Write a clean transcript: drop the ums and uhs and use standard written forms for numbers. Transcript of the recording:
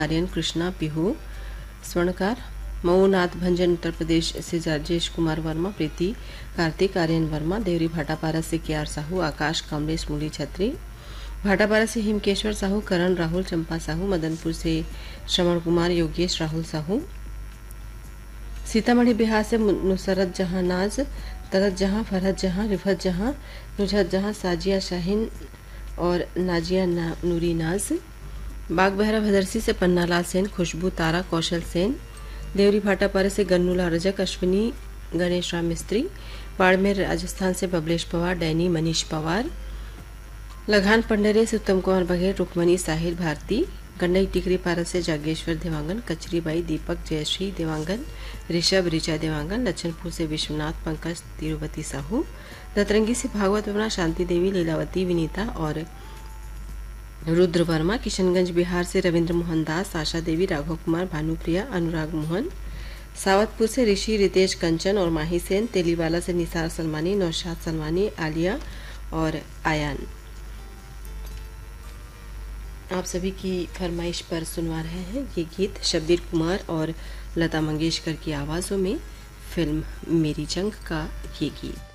आर्यन कृष्णा पिहू। स्वर्णकार मऊ नाथ भंजन उत्तर प्रदेश से राजेश कुमार वर्मा। प्रीति कार्तिक आर्यन वर्मा। देवरी भाटापारा से के आर साहू। आकाश कमलेश मूली छत्री। भाटापारा से हिमकेश्वर साहू। करण राहुल चंपा साहू। मदनपुर से श्रवण कुमार योगेश राहुल साहू। सीतामढ़ी बिहार से नुसरत जहां नाज, तरत जहां, फरहत जहां, रिफत जहां, नुजहत जहां, साजिया शाहीन और नाजिया नूरी नाज। बाग बहरा भदरसी से पन्नालाल सेन, खुशबू तारा, कौशल सेन। देवरी भाटापारा से गन्नूला रजक, अश्विनी गणेश राम मिस्त्री। बाड़मेर राजस्थान से बबलेश पवार, डैनी मनीष पवार। लगान पंडरे से उत्तम कुमार बघेल, रुक्मणी साहिर भारती। गंडई टिकरी पारा से जागेश्वर देवांगन, कचरीबाई दीपक, जयश्री देवांगन, ऋषभ ऋचा देवांगन। लच्छनपुर से विश्वनाथ, पंकज तिरुपति साहू। दतरंगी से भागवत वर्मा, शांति देवी, लीलावती, विनीता और रुद्र वर्मा। किशनगंज बिहार से रविंद्र मोहन दास, आशा देवी, राघव कुमार, भानुप्रिया, अनुराग मोहन। सावतपुर से ऋषि, रितेश, कंचन और माही सेन। तेलीवाला से निसार सलमानी, नौशाद सलमानी, आलिया और आयान। आप सभी की फरमाइश पर सुनवा रहे हैं ये गीत शब्बीर कुमार और लता मंगेशकर की आवाज़ों में फिल्म मेरी जंग का ये गीत।